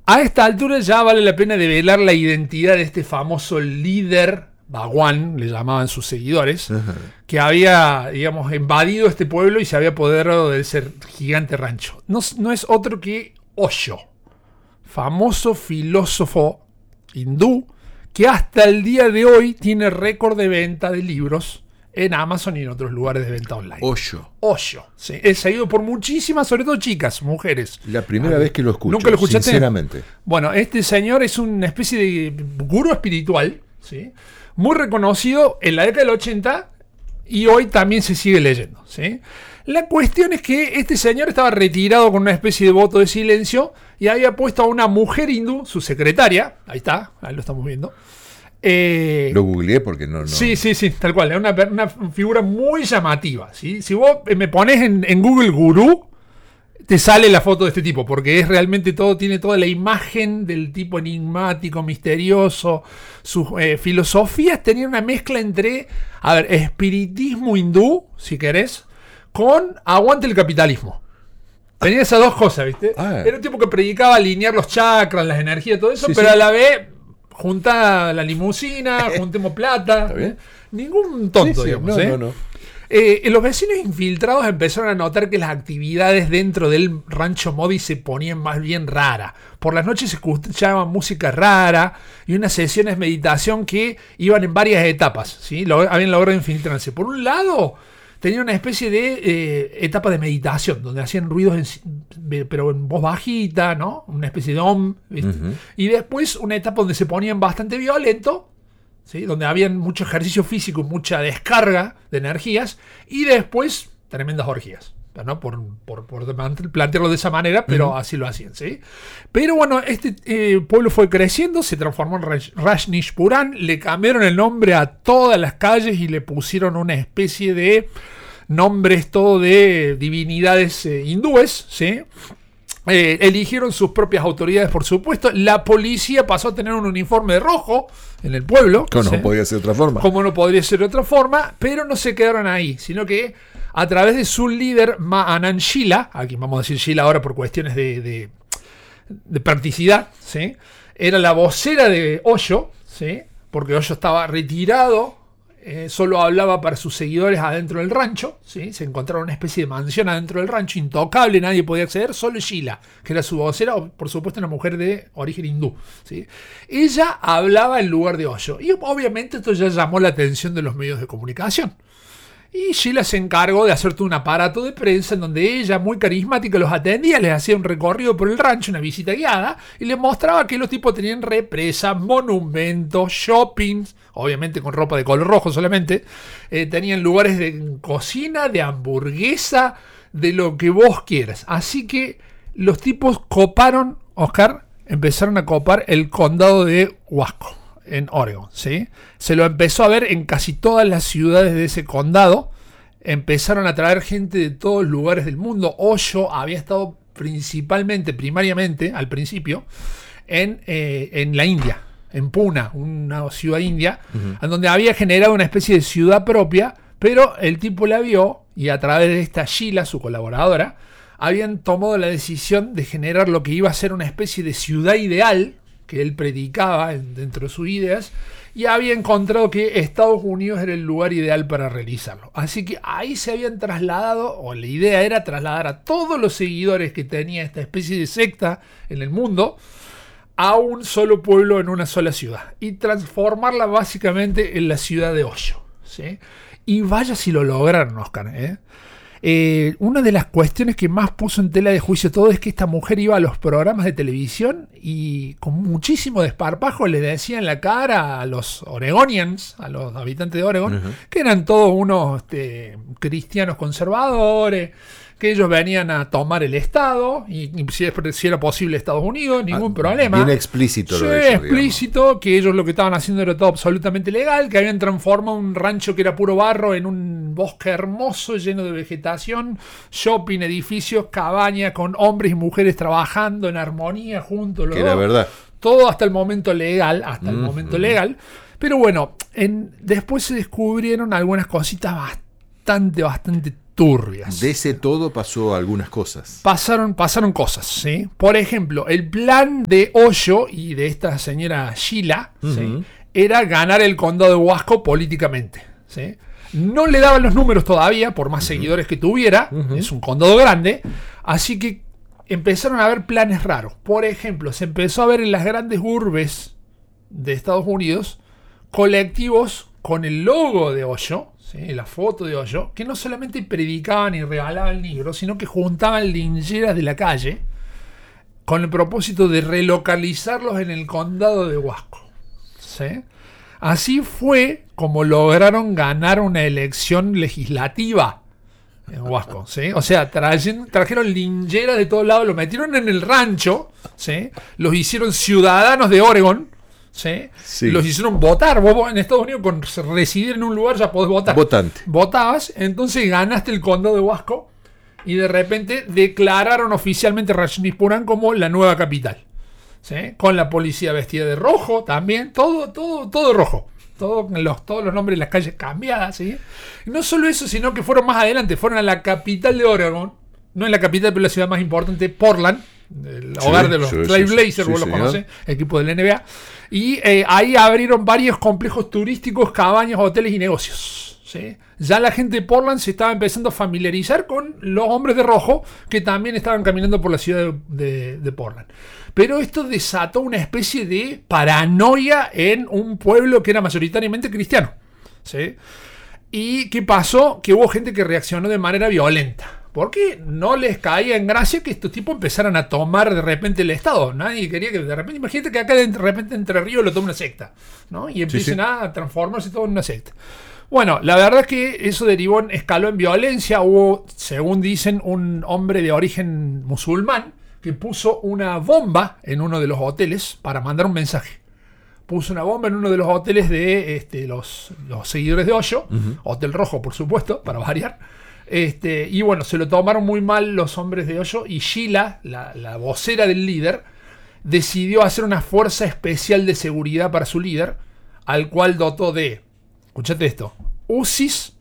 A esta altura ya vale la pena develar la identidad de este famoso líder Bhagwan, le llamaban sus seguidores, que había, digamos, invadido este pueblo y se había apoderado de ese gigante rancho. No es otro que Osho, famoso filósofo hindú que hasta el día de hoy tiene récord de venta de libros en Amazon y en otros lugares de venta online. Osho, sí, es seguido por muchísimas, sobre todo chicas, mujeres. La primera vez que lo escucho, ¿nunca lo escuchaste? Sinceramente. Bueno, este señor es una especie de gurú espiritual, ¿sí? Muy reconocido en la década del 80 y hoy también se sigue leyendo, ¿sí? La cuestión es que este señor estaba retirado con una especie de voto de silencio y había puesto a una mujer hindú, su secretaria, ahí está, ahí lo estamos viendo. Lo googleé porque no. Sí, tal cual, es una figura muy llamativa, ¿sí? Si vos me pones en Google gurú, te sale la foto de este tipo, porque es realmente tiene toda la imagen del tipo enigmático, misterioso. Sus filosofías tenían una mezcla entre, espiritismo hindú, si querés, con aguante el capitalismo. Tenía esas dos cosas, ¿viste? Era un tipo que predicaba alinear los chakras, las energías, todo eso, pero a la vez junta la limusina, juntemos plata. Ningún tonto, digamos. No. Los vecinos infiltrados empezaron a notar que las actividades dentro del rancho Modi se ponían más bien raras. Por las noches se escuchaba música rara y unas sesiones de meditación que iban en varias etapas, ¿sí? Habían logrado infiltrarse. Por un lado, tenían una especie de etapa de meditación, donde hacían ruidos pero en voz bajita, ¿no? Una especie de om, ¿viste? Y después una etapa donde se ponían bastante violentos, ¿sí? Donde había mucho ejercicio físico y mucha descarga de energías, y después tremendas orgías, ¿no? Por plantearlo de esa manera, pero así lo hacían, ¿sí? Pero bueno, este pueblo fue creciendo, se transformó en Rajneeshpuram, le cambiaron el nombre a todas las calles y le pusieron una especie de nombres todo de divinidades hindúes, ¿sí? Eligieron sus propias autoridades, por supuesto. La policía pasó a tener un uniforme rojo en el pueblo. Como no podía ser de otra forma. Como no podría ser de otra forma, pero no se quedaron ahí, sino que a través de su líder, Ma Anand Sheela, aquí vamos a decir Sheela ahora por cuestiones de practicidad, ¿sí? Era la vocera de Osho, ¿sí? Porque Osho estaba retirado. Solo hablaba para sus seguidores adentro del rancho, ¿sí? Se encontraba una especie de mansión adentro del rancho, intocable, nadie podía acceder, solo Sheela, que era su vocera, por supuesto una mujer de origen hindú, ¿sí? Ella hablaba en lugar de Osho, y obviamente esto ya llamó la atención de los medios de comunicación. Y Sheela se encargó de hacer todo un aparato de prensa en donde ella, muy carismática, los atendía, les hacía un recorrido por el rancho, una visita guiada, y les mostraba que los tipos tenían represas, monumentos, shoppings, obviamente con ropa de color rojo solamente, tenían lugares de cocina, de hamburguesa, de lo que vos quieras. Así que los tipos coparon, Oscar, empezaron a copar el condado de Wasco, en Oregon, ¿sí? Se lo empezó a ver en casi todas las ciudades de ese condado. Empezaron a traer gente de todos los lugares del mundo. Osho había estado primariamente, al principio, en la India, en Pune, una ciudad india, en donde había generado una especie de ciudad propia, pero el tipo la vio y a través de esta Sheela, su colaboradora, habían tomado la decisión de generar lo que iba a ser una especie de ciudad ideal que él predicaba dentro de sus ideas, y había encontrado que Estados Unidos era el lugar ideal para realizarlo. Así que ahí se habían trasladado, o la idea era trasladar a todos los seguidores que tenía esta especie de secta en el mundo a un solo pueblo en una sola ciudad y transformarla básicamente en la ciudad de Osho, ¿sí? Y vaya si lo lograron, Oscar, ¿eh? Una de las cuestiones que más puso en tela de juicio todo es que esta mujer iba a los programas de televisión y con muchísimo desparpajo le decía en la cara a los Oregonians, a los habitantes de Oregon, que eran todos unos cristianos conservadores, que ellos venían a tomar el Estado y si era posible Estados Unidos, ningún problema. Bien explícito sí, lo de eso, explícito, digamos. Que ellos lo que estaban haciendo era todo absolutamente legal, que habían transformado un rancho que era puro barro en un bosque hermoso lleno de vegetación, shopping, edificios, cabañas con hombres y mujeres trabajando en armonía juntos. Que la verdad. Todo hasta el momento legal, Pero bueno, después se descubrieron algunas cositas bastante turbias. De ese todo pasó algunas cosas. Pasaron cosas, ¿sí? Por ejemplo, el plan de Hoyo y de esta señora Sheila, ¿sí? Era ganar el condado de Huasco políticamente, ¿sí? No le daban los números todavía, por más seguidores que tuviera, es un condado grande, así que empezaron a haber planes raros. Por ejemplo, se empezó a ver en las grandes urbes de Estados Unidos colectivos con el logo de Hoyo, ¿sí? La foto de Hoyo, que no solamente predicaban y regalaban libros, sino que juntaban lincheras de la calle con el propósito de relocalizarlos en el condado de Huasco, ¿sí? Así fue como lograron ganar una elección legislativa en Huasco, ¿sí? O sea, trajeron lincheras de todos lados, lo metieron en el rancho, ¿sí? Los hicieron ciudadanos de Oregon, ¿sí? Sí. Los hicieron votar. Vos en Estados Unidos, con residir en un lugar, ya podés votar. Votante. Votabas, entonces ganaste el condado de Huasco y de repente declararon oficialmente Rajneeshpuram como la nueva capital, ¿sí? Con la policía vestida de rojo también, todo rojo. Todos los nombres de las calles cambiadas, ¿sí? Y no solo eso, sino que fueron más adelante, fueron a la capital de Oregon, no en la capital, pero la ciudad más importante, Portland, el hogar de los Trailblazers, vos los conocés, equipo de la NBA, y ahí abrieron varios complejos turísticos, cabañas, hoteles y negocios, ¿sí? Ya la gente de Portland se estaba empezando a familiarizar con los hombres de rojo que también estaban caminando por la ciudad de Portland. Pero esto desató una especie de paranoia en un pueblo que era mayoritariamente cristiano, ¿sí? ¿Y qué pasó? Que hubo gente que reaccionó de manera violenta, porque no les caía en gracia que estos tipos empezaran a tomar de repente el Estado. Nadie quería que de repente, imagínate que acá de repente Entre Ríos lo tome una secta, ¿no? Y empiecen a transformarse todo en una secta. Bueno, la verdad es que eso escaló en violencia. Hubo, según dicen, un hombre de origen musulmán que puso una bomba en uno de los hoteles para mandar un mensaje. Puso una bomba en uno de los hoteles de los seguidores de Hoyo, Hotel Rojo, por supuesto, para variar. Y bueno, se lo tomaron muy mal los hombres de Hoyo, y Sheila, la vocera del líder, decidió hacer una fuerza especial de seguridad para su líder, al cual dotó de, escuchate esto, UCIs,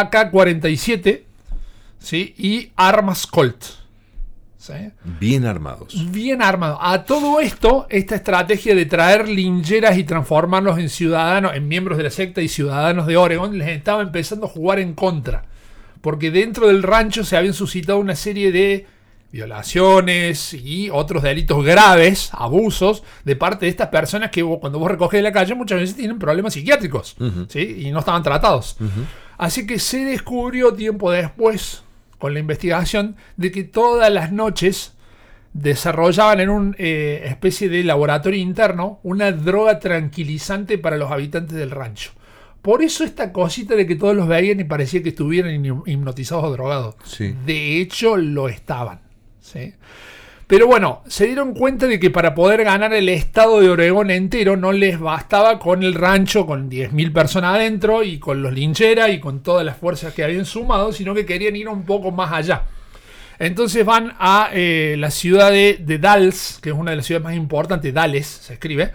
AK-47, ¿sí? Y armas Colt. ¿Sí? Bien armados. Bien armados. A todo esto, esta estrategia de traer lincheras y transformarlos en ciudadanos, en miembros de la secta y ciudadanos de Oregon, les estaba empezando a jugar en contra. Porque dentro del rancho se habían suscitado una serie de violaciones y otros delitos graves, abusos, de parte de estas personas que cuando vos recoges de la calle muchas veces tienen problemas psiquiátricos, ¿sí? Y no estaban tratados. Así que se descubrió tiempo después, con la investigación, de que todas las noches desarrollaban en una especie de laboratorio interno una droga tranquilizante para los habitantes del rancho. Por eso esta cosita de que todos los veían y parecía que estuvieran hipnotizados o drogados. Sí. De hecho, lo estaban, ¿sí? Pero bueno, se dieron cuenta de que para poder ganar el estado de Oregón entero no les bastaba con el rancho, con 10.000 personas adentro y con los lincheras y con todas las fuerzas que habían sumado, sino que querían ir un poco más allá. Entonces van a la ciudad de Dalles, que es una de las ciudades más importantes, Dalles se escribe,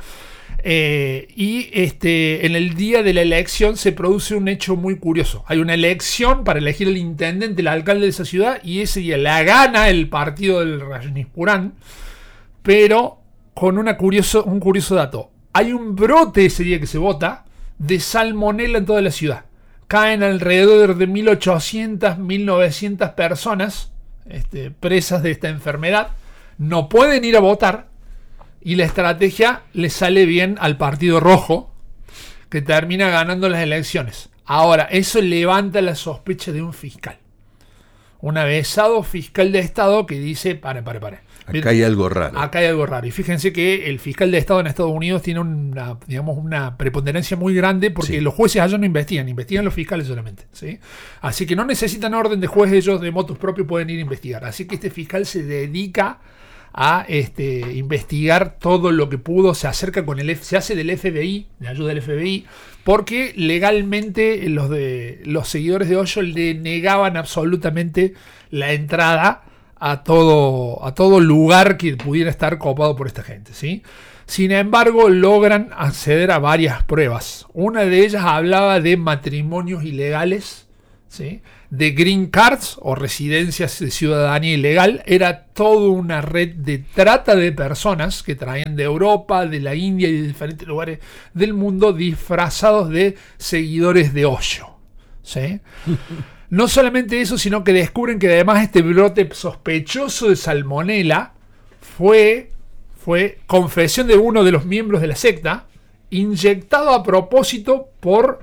y en el día de la elección se produce un hecho muy curioso. Hay una elección para elegir el intendente, el alcalde de esa ciudad, y ese día la gana el partido del Rajneeshpuram, pero con un curioso dato. Hay un brote ese día que se vota de salmonela en toda la ciudad. Caen alrededor de 1.800, 1.900 personas presas de esta enfermedad. No pueden ir a votar. Y la estrategia le sale bien al Partido Rojo, que termina ganando las elecciones. Ahora, eso levanta la sospecha de un fiscal. Un avesado fiscal de Estado que dice, pare. Acá hay algo raro. Acá hay algo raro. Y fíjense que el fiscal de Estado en Estados Unidos tiene una preponderancia muy grande, porque los jueces allá no investigan los fiscales solamente, ¿sí? Así que no necesitan orden de juez, ellos de motus propio pueden ir a investigar. Así que este fiscal se dedica a investigar todo lo que pudo, se acerca se hace del FBI, de ayuda del FBI, porque legalmente los seguidores de Hoyo le negaban absolutamente la entrada a todo lugar que pudiera estar copado por esta gente, ¿sí? Sin embargo, logran acceder a varias pruebas. Una de ellas hablaba de matrimonios ilegales, ¿sí? de green cards o residencias de ciudadanía ilegal. Era toda una red de trata de personas que traían de Europa, de la India y de diferentes lugares del mundo disfrazados de seguidores de Osho, ¿sí? No solamente eso, sino que descubren que además este brote sospechoso de salmonela fue confesión de uno de los miembros de la secta, inyectado a propósito por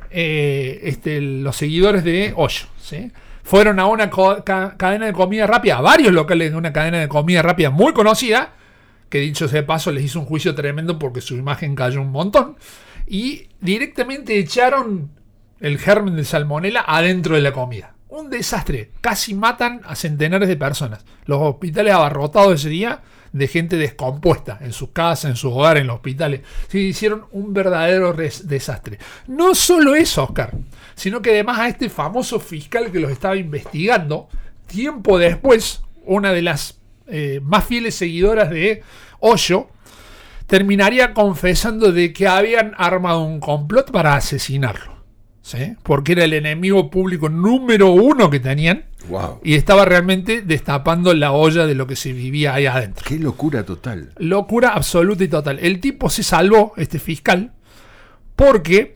los seguidores de Osho, ¿sí? Fueron a una cadena de comida rápida, a varios locales de una cadena de comida rápida muy conocida, que dicho sea de paso les hizo un juicio tremendo porque su imagen cayó un montón, y directamente echaron el germen de salmonela adentro de la comida. Un desastre, casi matan a centenares de personas. Los hospitales abarrotados ese día de gente descompuesta en sus casas, en sus hogares, en los hospitales. Sí, hicieron un verdadero desastre. No solo eso, Oscar, sino que además a este famoso fiscal que los estaba investigando, tiempo después, una de las más fieles seguidoras de Osho terminaría confesando de que habían armado un complot para asesinarlo, ¿sí? Porque era el enemigo público número uno que tenían. Wow. Y estaba realmente destapando la olla de lo que se vivía ahí adentro. Qué locura total. Locura absoluta y total. El tipo se salvó, este fiscal, porque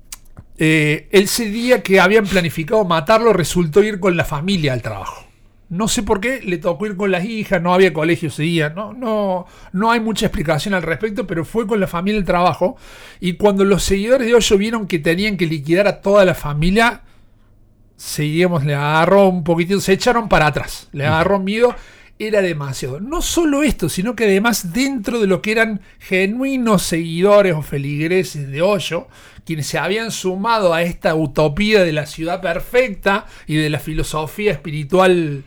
ese día que habían planificado matarlo resultó ir con la familia al trabajo. No sé por qué le tocó ir con las hijas, no había colegio ese día, no hay mucha explicación al respecto, pero fue con la familia al trabajo. Y cuando los seguidores de Osho vieron que tenían que liquidar a toda la familia, le agarró un poquitito, se echaron para atrás, le agarró miedo, era demasiado. No solo esto, sino que además dentro de lo que eran genuinos seguidores o feligreses de Osho, quienes se habían sumado a esta utopía de la ciudad perfecta y de la filosofía espiritual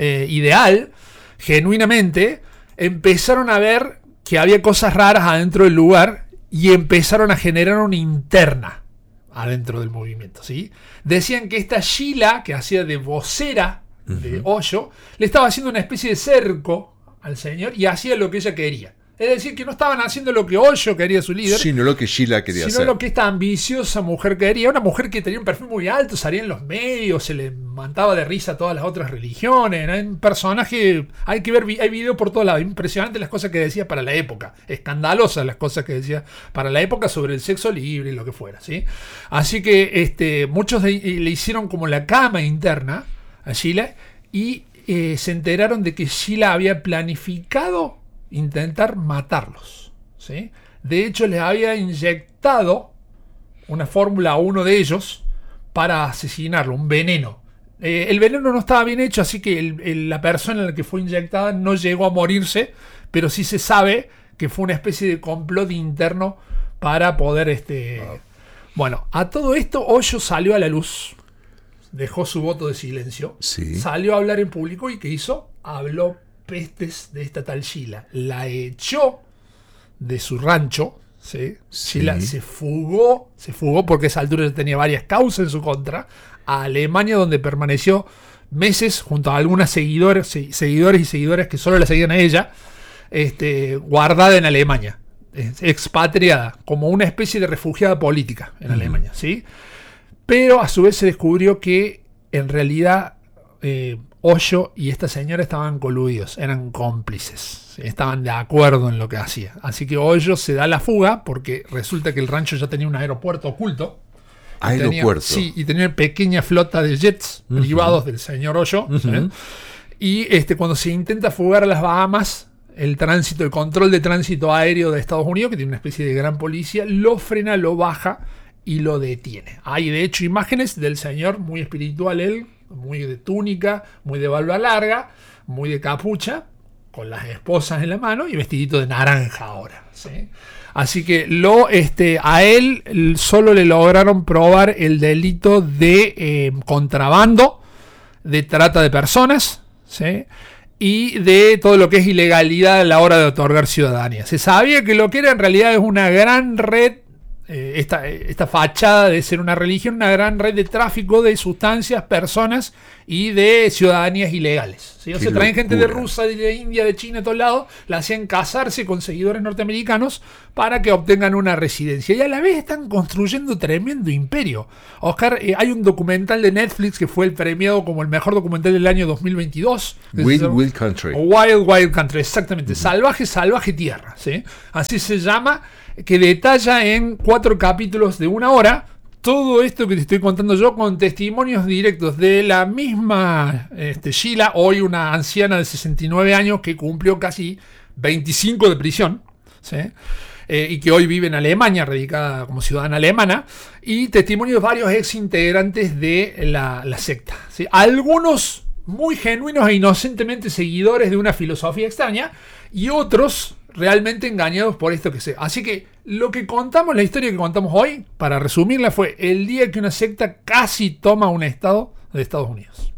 ideal, genuinamente, empezaron a ver que había cosas raras adentro del lugar y empezaron a generar una interna adentro del movimiento, ¿sí? Decían que esta Sheila, que hacía de vocera de Osho, le estaba haciendo una especie de cerco al señor y hacía lo que ella quería. Es decir, que no estaban haciendo lo que Osho quería, su líder, sino lo que Sheila quería hacer. Sino lo que esta ambiciosa mujer quería. Una mujer que tenía un perfil muy alto, salía en los medios, se le mandaba de risa a todas las otras religiones. Era un personaje, hay que ver, hay video por todos lados. Impresionante las cosas que decía para la época. Escandalosas las cosas que decía para la época sobre el sexo libre y lo que fuera, ¿sí? Así que muchos le hicieron como la cama interna a Sheila y se enteraron de que Sheila había planificado intentar matarlos, ¿sí? De hecho, les había inyectado una fórmula a uno de ellos para asesinarlo, un veneno. El veneno no estaba bien hecho, así que la persona en la que fue inyectada no llegó a morirse, pero sí se sabe que fue una especie de complot interno para poder... Bueno, a todo esto Osho salió a la luz, dejó su voto de silencio, sí. Salió a hablar en público y ¿qué hizo? Habló pestes de esta tal Sheila. La echó de su rancho, ¿sí? Sí. Sheila se fugó porque a esa altura ya tenía varias causas en su contra, a Alemania, donde permaneció meses junto a algunas seguidores y seguidoras que solo la seguían a ella, guardada en Alemania, expatriada, como una especie de refugiada política en Alemania, ¿sí? Pero a su vez se descubrió que en realidad Osho y esta señora estaban coludidos, eran cómplices, ¿sí? Estaban de acuerdo en lo que hacía. Así que Osho se da la fuga porque resulta que el rancho ya tenía un aeropuerto oculto. Aeropuerto. Y tenía una pequeña flota de jets privados del señor Osho. ¿Sí? Y cuando se intenta fugar a las Bahamas, el control de tránsito aéreo de Estados Unidos, que tiene una especie de gran policía, lo frena, lo baja y lo detiene. Hay de hecho imágenes del señor muy espiritual, él, muy de túnica, muy de barba larga, muy de capucha, con las esposas en la mano y vestidito de naranja ahora, ¿sí? Así que a él solo le lograron probar el delito de contrabando, de trata de personas, ¿sí? Y de todo lo que es ilegalidad a la hora de otorgar ciudadanía. Se sabía que lo que era en realidad es una gran red, esta fachada de ser una religión, una gran red de tráfico de sustancias, personas y de ciudadanías ilegales, ¿sí? O sea, traen gente de Rusia, de India, de China, de todos lados, la hacían casarse con seguidores norteamericanos para que obtengan una residencia. Y a la vez están construyendo tremendo imperio. Oscar, hay un documental de Netflix que fue el premiado como el mejor documental del año 2022. Wild Country. Wild Country, exactamente. Salvaje tierra, ¿sí? Así se llama, que detalla en 4 capítulos de 1 hora todo esto que te estoy contando yo, con testimonios directos de la misma Sheila, hoy una anciana de 69 años que cumplió casi 25 de prisión, ¿sí? Y que hoy vive en Alemania, radicada como ciudadana alemana, y testimonios de varios ex integrantes de la secta, ¿sí? Algunos muy genuinos e inocentemente seguidores de una filosofía extraña, y otros realmente engañados por esto que sé. Así que lo que contamos, la historia que contamos hoy, para resumirla, fue el día que una secta casi toma un estado de Estados Unidos.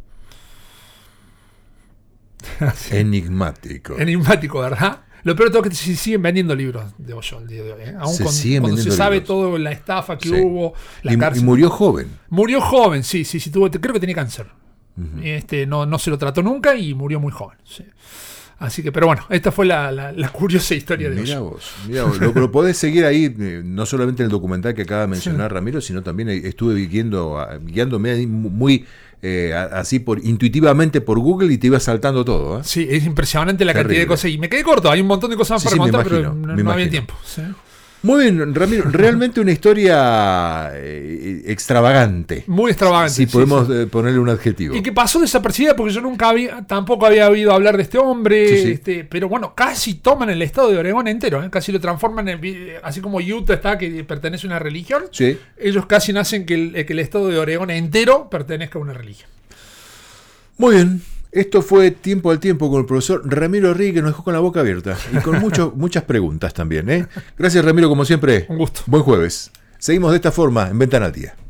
Enigmático. Enigmático, ¿verdad? Lo peor de todo es que se siguen vendiendo libros de Osho el día de hoy, ¿eh? Aún cuando se sabe libros. Todo la estafa que hubo, la cárcel. Y murió joven. Murió joven, sí, creo que tenía cáncer. Uh-huh. No se lo trató nunca y murió muy joven, sí. Así que, pero bueno, esta fue la curiosa historia de Osho. Mirá vos. Lo podés seguir ahí, no solamente en el documental que acaba de mencionar Ramiro, sino también estuve guiándome muy así intuitivamente por Google y te iba saltando todo. Sí, es impresionante la cantidad de cosas. Y me quedé corto, hay un montón de cosas para contar, pero no había tiempo. ¿Sí? Muy bien, Ramiro, realmente una historia extravagante. Muy extravagante. Si podemos ponerle un adjetivo. Y que pasó desapercibida porque yo tampoco había oído hablar de este hombre. Sí. Pero bueno, casi toman el estado de Oregón entero, ¿eh? Casi lo transforman así como Utah está, que pertenece a una religión. Sí. Ellos casi hacen que el estado de Oregón entero pertenezca a una religión. Muy bien. Esto fue Tiempo al Tiempo con el profesor Ramiro Orrigues, que nos dejó con la boca abierta y con muchas preguntas también, ¿eh? Gracias, Ramiro, como siempre. Un gusto. Buen jueves. Seguimos de esta forma en Ventana al Día.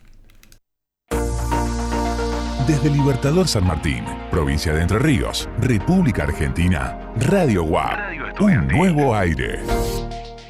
Desde Libertador San Martín, provincia de Entre Ríos, República Argentina, Radio UAP, un nuevo aire.